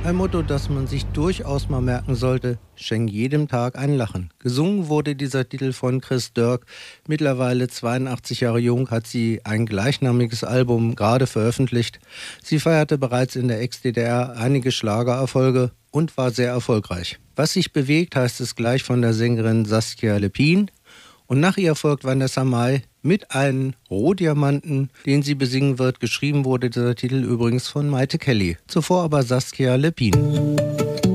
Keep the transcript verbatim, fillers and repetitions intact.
Ein Motto, das man sich durchaus mal merken sollte: Schenk jedem Tag ein Lachen. Gesungen wurde dieser Titel von Chris Dirk. Mittlerweile zweiundachtzig Jahre jung hat sie ein gleichnamiges Album gerade veröffentlicht. Sie feierte bereits in der Ex-D D R einige Schlagererfolge und war sehr erfolgreich. Was sich bewegt, heißt es gleich von der Sängerin Saskia Lepin. Und nach ihr folgt Vanessa Mai mit einem Rohdiamanten, den sie besingen wird. Geschrieben wurde dieser Titel übrigens von Maite Kelly. Zuvor aber Saskia Lepin.